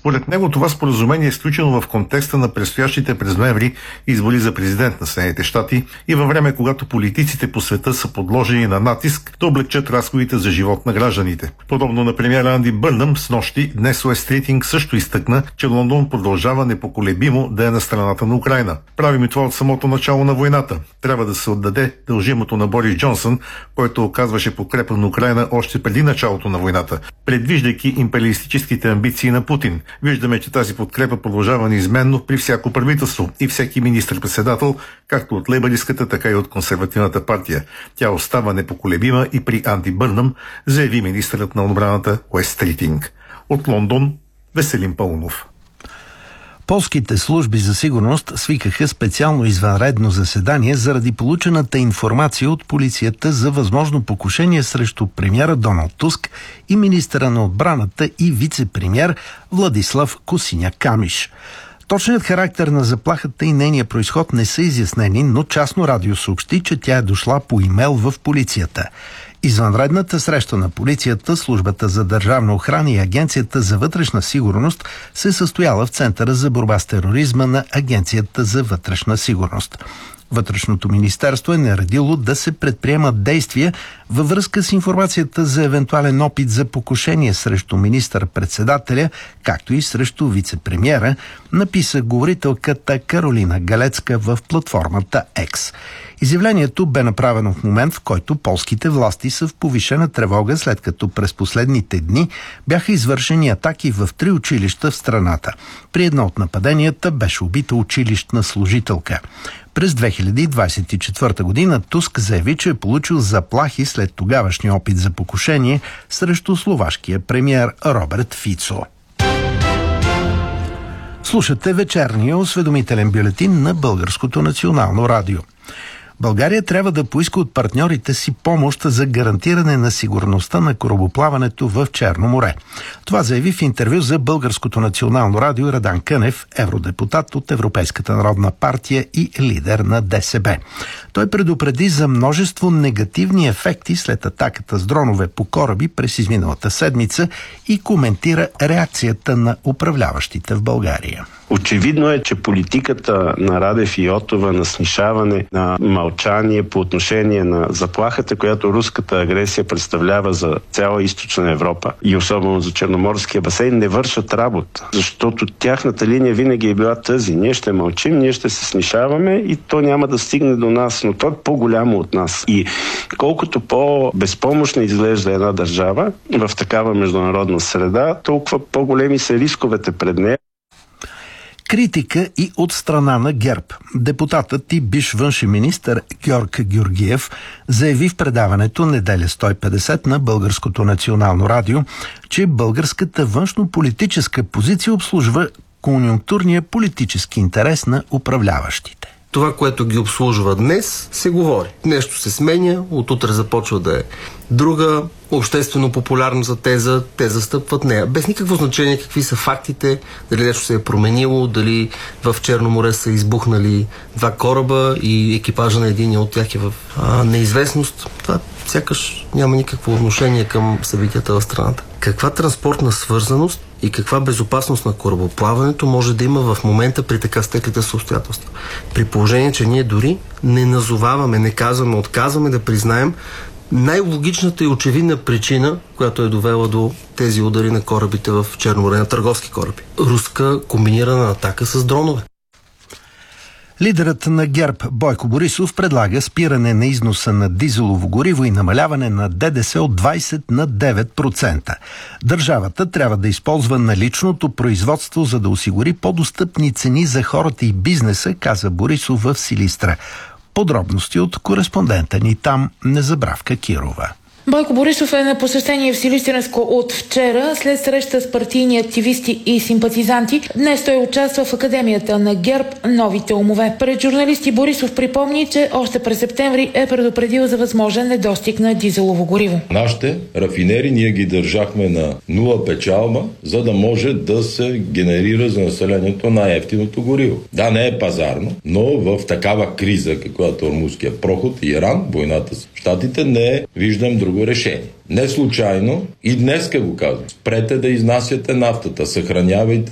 Според него това споразумение е сключено в контекста на предстоящите през ноември избори за президент на Съединените щати и във време, когато политиците по света са подложени на натиск да облегчат разходите за живот на гражданите. Подобно на премиера Анди Бърнъм, снощи днес Уест Стрит също изтъкна, че Лондон продължава непоколебимо да е на страната на Украйна. Правим и това от самото начало на войната. Трябва да се отдаде дължимото на Борис Джонсън, който оказваше подкрепа на Украйна още преди началото на войната, предвиждайки империалистическите амбиции на Путин. Виждаме, че тази подкрепа продължава неизменно при всяко правителство и всеки министър-председател, както от лейбъристската, така и от консервативната партия. Тя остава непоколебима и при Анди Бърнъм, заяви министърът на отбраната Уест Стрит. От Лондон, Веселин Паунов. Полските служби за сигурност свикаха специално извънредно заседание заради получената информация от полицията за възможно покушение срещу премиера Доналд Туск и министъра на отбраната и вице-премиер Владислав Косиня-Камиш. Точният характер на заплахата и нейния произход не са изяснени, но частно радио съобщи, че тя е дошла по имейл в полицията. Извънредната среща на полицията, службата за държавна охрана и агенцията за вътрешна сигурност се състояла в Центъра за борба с тероризма на агенцията за вътрешна сигурност. Вътрешното министерство е наредило да се предприемат действия във връзка с информацията за евентуален опит за покушение срещу министър-председателя, както и срещу вице-премиера, написа говорителката Каролина Галецка в платформата X. Изявлението бе направено в момент, в който полските власти са в повишена тревога, след като през последните дни бяха извършени атаки в 3 училища в страната. При едно от нападенията беше убита училищна служителка. През 2024 година Туск заяви, че е получил заплахи след тогавашния опит за покушение срещу словашкия премиер Роберт Фицо. Слушате вечерния осведомителен бюлетин на Българското национално радио. България трябва да поиска от партньорите си помощ за гарантиране на сигурността на корабоплаването в Черно море. Това заяви в интервю за Българското национално радио Радан Кънев, евродепутат от Европейската народна партия и лидер на ДСБ. Той предупреди за множество негативни ефекти след атаката с дронове по кораби през изминалата седмица и коментира реакцията на управляващите в България. Очевидно е, че политиката на Радев и Йотова на снишаване, на мълчание по отношение на заплахата, която руската агресия представлява за цяла източна Европа и особено за Черноморския басейн, не вършат работа. Защото тяхната линия винаги е била тази. Ние ще мълчим, ние ще се снишаваме и то няма да стигне до нас, но то е по-голямо от нас. И колкото по-безпомощна изглежда една държава в такава международна среда, толкова по-големи са рисковете пред нея. Критика и от страна на ГЕРБ. Депутатът и бивш външен министър Георг Георгиев заяви в предаването Неделя 150 на Българското национално радио, че българската външно-политическа позиция обслужва конюнктурния политически интерес на управляващите. Това, което ги обслужва днес, се говори. Нещо се сменя, отутре започва да е друга обществено популярна за теза, те застъпват нея. Без никакво значение какви са фактите, дали нещо се е променило, дали в Черно море са избухнали 2 кораба и екипажа на единия от тях е в неизвестност. Това сякаш няма никакво отношение към събитията в страната. Каква транспортна свързаност и каква безопасност на корабоплаването може да има в момента при така стеклите са обстоятелства? При положение, че ние дори не назоваваме, не казваме, отказваме да признаем най-логичната и очевидна причина, която е довела до тези удари на корабите в Черно море, на търговски кораби. Руска комбинирана атака с дронове. Лидерът на ГЕРБ Бойко Борисов предлага спиране на износа на дизелово гориво и намаляване на ДДС от 20 на 9%. Държавата трябва да използва наличното производство, за да осигури по-достъпни цени за хората и бизнеса, каза Борисов в Силистра. Подробности от кореспондента ни там Незабравка Кирова. Бойко Борисов е на посещение в Силистренско от вчера. След среща с партийни активисти и симпатизанти, днес той участва в Академията на ГЕРБ "Новите умове". Пред журналисти Борисов припомни, че още през септември е предупредил за възможен недостиг на дизелово гориво. Нашите рафинери ние ги държахме на 0 печалба, за да може да се генерира за населението най-евтиното гориво. Да, не е пазарно, но в такава криза, каквато е Ормузския проход и Иран, войната с Щатите, не виждам друго решение. Не случайно и днеска го казвам. Спрете да изнасяте нафтата, съхранявайте